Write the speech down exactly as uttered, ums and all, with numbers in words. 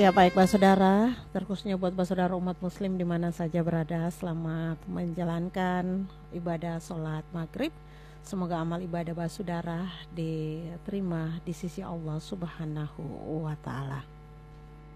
Ya baik Pak Saudara, terkhususnya buat Pak Saudara umat muslim di mana saja berada, selamat menjalankan ibadah sholat maghrib. Semoga amal ibadah Pak Saudara diterima di sisi Allah Subhanahu wa Ta'ala.